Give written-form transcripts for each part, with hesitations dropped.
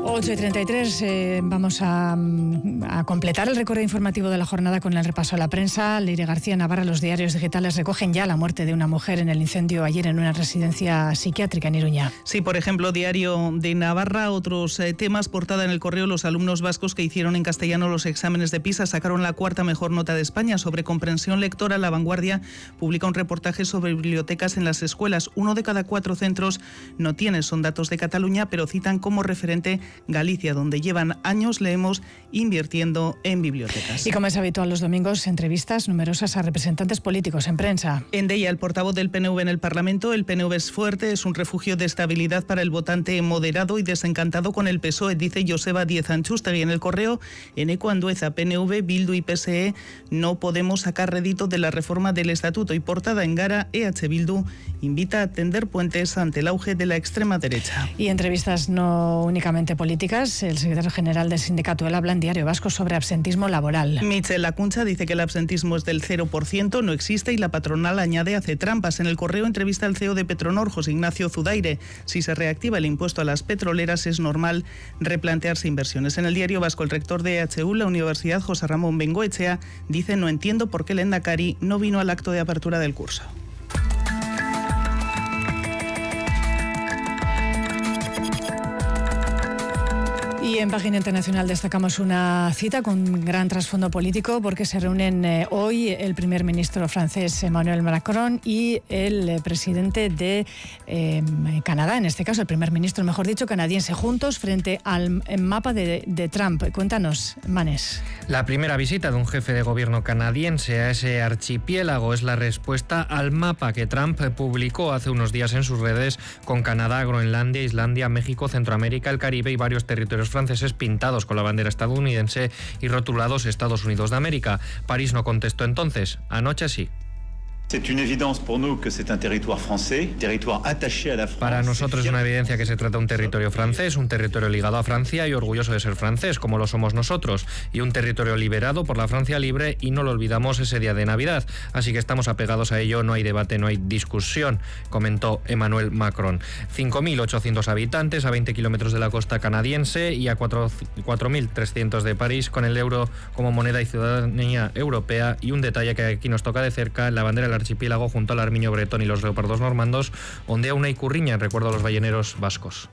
8:33, vamos a completar el recorrido informativo de la jornada con el repaso a la prensa. Leire García Navarra, los diarios digitales recogen ya la muerte de una mujer en el incendio ayer en una residencia psiquiátrica en Iruña. Sí, por ejemplo, Diario de Navarra, otros temas, portada en El Correo, los alumnos vascos que hicieron en castellano los exámenes de PISA sacaron la cuarta mejor nota de España. Sobre comprensión lectora, La Vanguardia publica un reportaje sobre bibliotecas en las escuelas. 1 de cada 4 centros no tiene, son datos de Cataluña, pero citan como referente Galicia, donde llevan años, leemos, invirtiendo en bibliotecas. Y como es habitual los domingos, entrevistas numerosas a representantes políticos en prensa. En Deia, el portavoz del PNV en el Parlamento, el PNV es fuerte, es un refugio de estabilidad para el votante moderado y desencantado con el PSOE, dice Joseba Díez Anchustegui. En El Correo, Eneco Andueza, PNV, Bildu y PSE, no podemos sacar rédito de la reforma del Estatuto. Y portada en Gara, EH Bildu invita a tender puentes ante el auge de la extrema derecha. Y entrevistas no únicamente políticas, el secretario general del sindicato EL habla en Diario Vasco sobre absentismo laboral. Michel Lacuncha dice que el absentismo es del 0%, no existe, y la patronal añade hace trampas. En El Correo entrevista al CEO de Petronor, José Ignacio Zudaire. Si se reactiva el impuesto a las petroleras es normal replantearse inversiones. En El Diario Vasco, el rector de EHU, la Universidad, José Ramón Bengoechea, dice: no entiendo por qué el Endacari no vino al acto de apertura del curso. Y en página internacional destacamos una cita con gran trasfondo político, porque se reúnen hoy el primer ministro francés Emmanuel Macron y el presidente de Canadá, en este caso el primer ministro, mejor dicho, canadiense, juntos frente al mapa de Trump. Cuéntanos, Manes. La primera visita de un jefe de gobierno canadiense a ese archipiélago es la respuesta al mapa que Trump publicó hace unos días en sus redes, con Canadá, Groenlandia, Islandia, México, Centroamérica, el Caribe y varios territorios franceses pintados con la bandera estadounidense y rotulados Estados Unidos de América. París no contestó entonces. Anoche sí. Para nosotros es una evidencia que se trata de un territorio francés, un territorio ligado a Francia y orgulloso de ser francés, como lo somos nosotros, y un territorio liberado por la Francia libre, y no lo olvidamos ese día de Navidad. Así que estamos apegados a ello, no hay debate, no hay discusión, comentó Emmanuel Macron. 5.800 habitantes a 20 kilómetros de la costa canadiense y a 4.300 de París, con el euro como moneda y ciudadanía europea. Y un detalle que aquí nos toca de cerca: la bandera del archipiélago junto al armiño bretón y los leopardos normandos ondea una icurriña en recuerdo a los balleneros vascos.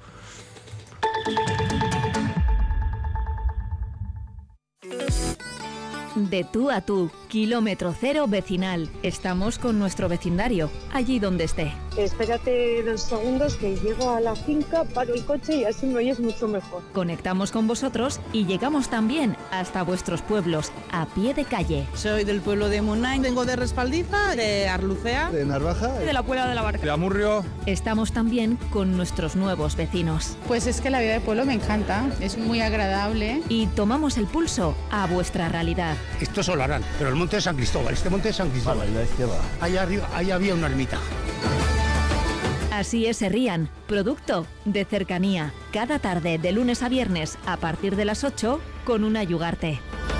De tú a tú, kilómetro cero vecinal. Estamos con nuestro vecindario, allí donde esté. Espérate 2 segundos que llego a la finca, paro el coche y así me oyes mucho mejor. Conectamos con vosotros y llegamos también hasta vuestros pueblos, a pie de calle. Soy del pueblo de Munain, vengo de Respaldiza, de Arlucea, de Narvaja, de la Puebla de la Barca, de Amurrio. Estamos también con nuestros nuevos vecinos. Pues es que la vida de pueblo me encanta, es muy agradable. Y tomamos el pulso a vuestra realidad. Esto es Olarán, pero el monte de San Cristóbal, este monte de San Cristóbal. Vale, la izquierda. Allá arriba, ahí había una ermita. Así es Herrían, producto de cercanía. Cada tarde, de lunes a viernes, a partir de las 8, con una Yugarte.